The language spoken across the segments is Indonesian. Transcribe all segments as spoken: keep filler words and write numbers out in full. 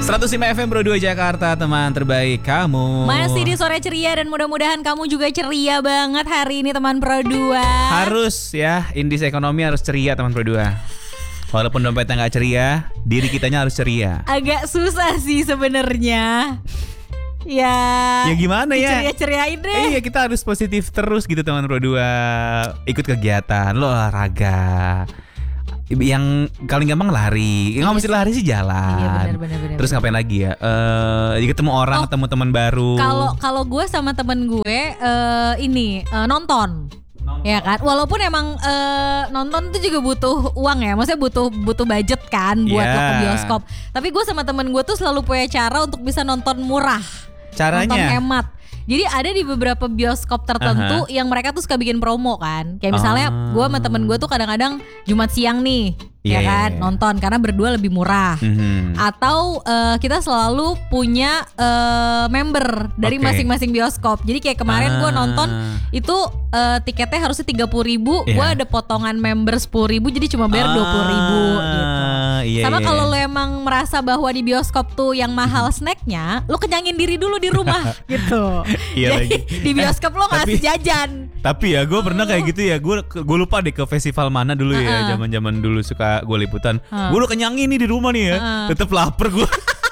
seratus lima F M Pro dua Jakarta, teman terbaik kamu. Masih di sore ceria dan mudah-mudahan kamu juga ceria banget hari ini teman Pro dua. Harus ya, indis ekonomi harus ceria teman Pro dua. Walaupun dompetnya gak ceria, diri kitanya harus ceria. Agak susah sih sebenarnya. Ya, ya gimana ya? Ceria-ceriain deh. Eh, iya, kita harus positif terus gitu teman Pro dua. Ikut kegiatan, lo olahraga. Yang paling gampang lari. Yang nggak mesti lari sih jalan. Iya, bener, bener, bener, Terus bener. ngapain lagi ya? Eh, uh, ketemu orang, oh, ketemu teman baru. Kalau kalau gue sama temen gue uh, ini uh, nonton. Nonton. Ya kan, walaupun emang uh, nonton itu juga butuh uang ya, maksudnya butuh butuh budget kan buat yeah. lo ke bioskop. Tapi gue sama temen gue tuh selalu punya cara untuk bisa nonton murah. Caranya? Nonton hemat. Jadi ada di beberapa bioskop tertentu uh-huh. yang mereka tuh suka bikin promo kan. Kayak misalnya uh. gue sama temen gue tuh kadang-kadang Jumat siang nih, yeah, ya kan, yeah. nonton karena berdua lebih murah. Mm-hmm. Atau uh, kita selalu punya uh, member dari okay. masing-masing bioskop. Jadi kayak kemarin uh. gue nonton itu uh, tiketnya harusnya tiga puluh ribu, yeah. gue ada potongan member sepuluh ribu, jadi cuma bayar dua puluh ribu gitu. Yeah, Sama yeah. kalau lo emang merasa bahwa di bioskop tuh yang mahal snacknya, lo kenyangin diri dulu di rumah gitu. Iya Jadi lagi. di bioskop lo nggak tapi, sejajan. Tapi ya gue pernah kayak gitu ya. Gue gue lupa deh ke festival mana dulu uh-uh. ya. Zaman-zaman dulu suka gue liputan. Uh. Gue udah kenyangin nih di rumah nih ya. Uh. Tetep lapar gue.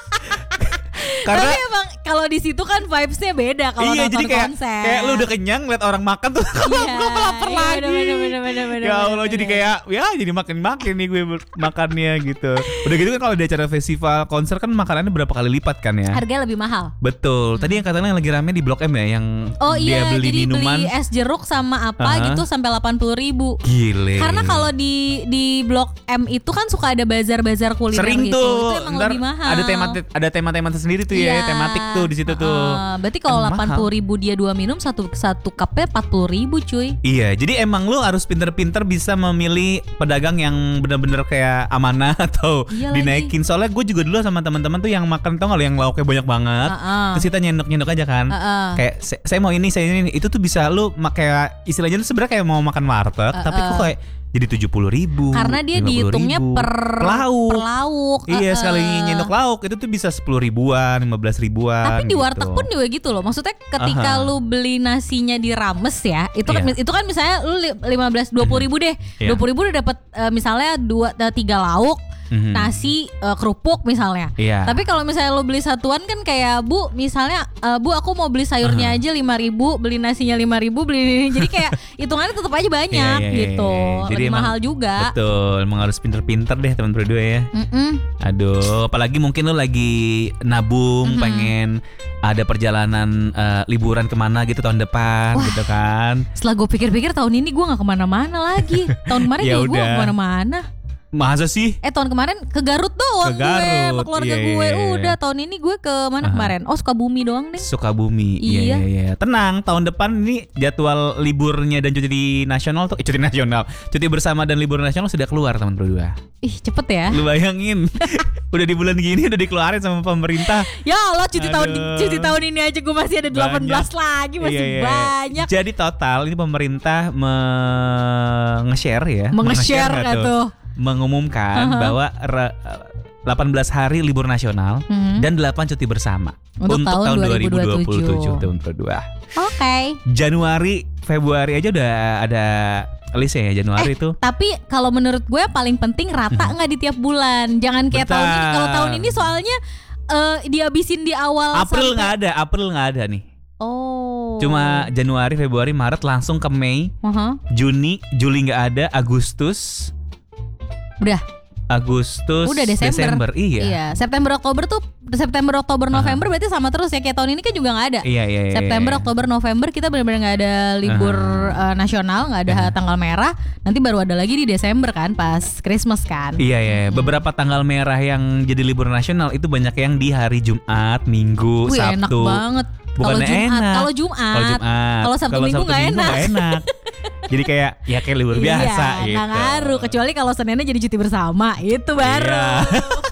Karena tapi emang kalau di situ kan vibes-nya beda kalau iya, nonton jadi kayak, konser. Kayak lu udah kenyang liat orang makan tuh iya, gue lapar iya, lagi. Bener, bener, bener, bener, ya Allah, bener, jadi bener. kayak ya jadi makin-makin nih gue makannya gitu. Udah gitu kan kalau di acara festival konser kan makanannya berapa kali lipat kan ya. Harganya lebih mahal. Betul. Tadi yang katanya yang lagi rame di Blok M ya, yang oh, dia iya, beli jadi minuman. beli es jeruk sama apa uh-huh. gitu sampai delapan puluh ribu. Gile. Karena kalau di di Blok M itu kan suka ada bazar-bazar kuliner. Sering gitu. tuh. Itu emang Ntar lebih mahal. Ada tema ada tema-tema tersendiri tuh yeah. ya, tematik tuh di situ tuh. Uh, berarti kalau delapan puluh ribu dia dua minum, satu satu cupnya empat puluh ribu cuy. Iya, jadi emang lu harus pinter-pinter bisa memilih pedagang yang benar-benar kayak amanah atau iya dinaikin. Lagi. Soalnya gue juga dulu sama teman-teman tuh yang makan, tau gak lo, yang lauknya banyak banget. Uh-uh. Terus kita nyendok-nyendok aja kan. Uh-uh. Kayak saya mau ini, saya ini. Itu tuh bisa lu kayak istilahnya tuh sebenarnya kayak mau makan warteg, uh-uh. tapi kok kayak jadi tujuh puluh ribu. Karena dia dihitungnya per lauk. Per lauk. Iya, uh, sekali nyendok lauk itu tuh bisa sepuluh ribuan, lima belas ribuan. Tapi di gitu. warteg pun juga gitu loh. Maksudnya ketika uh-huh. lu beli nasinya di Rames ya, itu kan yeah. itu kan misalnya lu lima belas dua puluh ribu deh. Yeah. dua puluh ribu udah dapat uh, misalnya dua tiga lauk. Mm-hmm. Nasi, uh, kerupuk misalnya. Yeah. Tapi kalau misalnya lo beli satuan kan kayak Bu, misalnya uh, Bu aku mau beli sayurnya uh-huh. aja lima ribu, beli nasinya lima ribu, beli ini. Jadi kayak hitungannya tetap aja banyak yeah, yeah, gitu. Yeah, yeah. Jadi lebih mahal juga. Betul, emang harus pinter-pinter deh teman berdua ya. Mm-mm. Aduh, apalagi mungkin lo lagi nabung, mm-hmm. pengen ada perjalanan uh, liburan kemana gitu tahun depan. Wah, gitu kan. Setelah gue pikir-pikir tahun ini gue gak kemana-mana lagi. Tahun kemarin juga gue gak kemana-mana. Masa sih? Eh tahun kemarin ke Garut doang ke Garut, gue sama keluarga iya, gue. iya, iya. Udah tahun ini gue ke mana uh-huh. kemarin? Oh Sukabumi doang deh. Sukabumi. Iya. Iya, iya. Tenang, tahun depan ini jadwal liburnya dan cuti nasional tuh, eh, cuti nasional, cuti bersama dan libur nasional sudah keluar teman berdua. Ih cepet ya. Lu bayangin, udah di bulan gini udah dikeluarin sama pemerintah. Ya Allah, cuti Aduh. tahun cuti tahun ini aja gue masih ada delapan belas banyak. Lagi masih iya, iya. banyak. Jadi total ini pemerintah menge-share ya, menge-share tuh. Mengumumkan uh-huh. bahwa re- delapan belas hari libur nasional uh-huh. dan delapan cuti bersama untuk, untuk tahun, tahun dua ribu dua puluh tujuh tahun kedua. Oke. Okay. Januari, Februari aja udah ada listnya ya Januari eh, tuh. Tapi kalau menurut gue paling penting rata nggak uh-huh. di tiap bulan. Jangan kayak Betul. tahun ini. Kalau tahun ini soalnya uh, dihabisin di awal. April nggak sampai... ada, April nggak ada nih. Oh. Cuma Januari, Februari, Maret langsung ke Mei, uh-huh. Juni, Juli nggak ada, Agustus. Udah Agustus, udah Desember. Desember, iya. Iya, September, Oktober tuh September, Oktober, November uh-huh. berarti sama terus ya kayak tahun ini kan juga nggak ada. Iya, iya, iya. September, Oktober, November kita benar-benar nggak ada libur uh-huh. uh, nasional, nggak ada uh-huh. tanggal merah. Nanti baru ada lagi di Desember kan, pas Christmas kan. Iya, iya. Beberapa tanggal merah yang jadi libur nasional itu banyak yang di hari Jumat, Minggu, Wih, Sabtu. Enak banget. Bukannya Kalau Jumat, enak. kalau Jumat, kalau Jumat, kalau Sabtu, kalau Minggu Sabtu nggak Minggu enak. Gak enak. Jadi kayak ya kayak libur biasa iya, gitu. Gak ngaruh, kecuali kalau Seninnya jadi cuti bersama, itu baru. Iya.